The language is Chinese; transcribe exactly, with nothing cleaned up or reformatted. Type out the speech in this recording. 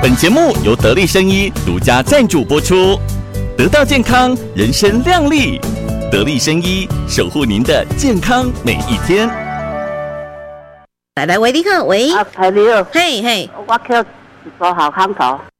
本节目由得力生医独家赞助播出，得到健康，人生亮丽。得力生医，守护您的健康每一天。 来来，喂，你好，喂， 啊，朋友， 嘿嘿， 我叫做郝康头。